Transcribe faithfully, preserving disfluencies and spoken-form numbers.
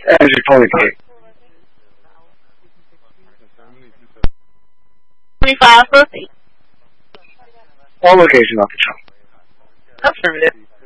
Energy politics. twenty-five pussy. All location officer. Affirmative.